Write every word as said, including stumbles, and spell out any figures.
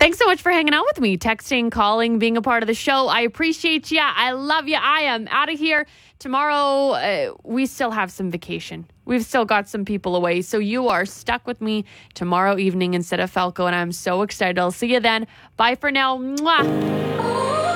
Thanks so much for hanging out with me, texting, calling, being a part of the show. I appreciate you. I love you. I am out of here. Tomorrow, uh, we still have some vacation. We've still got some people away. So you are stuck with me tomorrow evening instead of Falco, and I'm so excited. I'll see you then. Bye for now. Mwah.